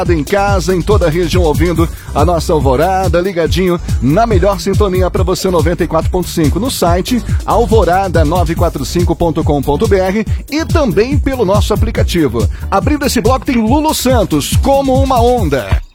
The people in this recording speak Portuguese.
em casa, em toda a região, ouvindo a nossa Alvorada, ligadinho na melhor sintonia para você, 94.5, no site alvorada945.com.br e também pelo nosso aplicativo. Abrindo esse bloco tem Lulu Santos, Como uma Onda.